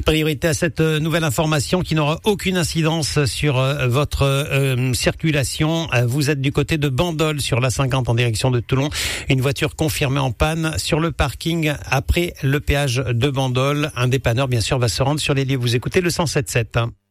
Priorité à cette nouvelle information qui n'aura aucune incidence sur votre circulation. Vous êtes du côté de Bandol sur l'A50 en direction de Toulon. Une voiture confirmée en panne sur le parking après le péage de Bandol. Un dépanneur bien sûr va se rendre sur les lieux. Vous écoutez le 107.7.